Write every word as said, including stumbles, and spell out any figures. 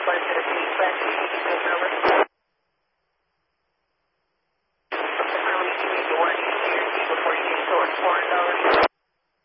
Flight to the P, Flight to the P, over. Really, you need to work here before you get to a foreign dollar.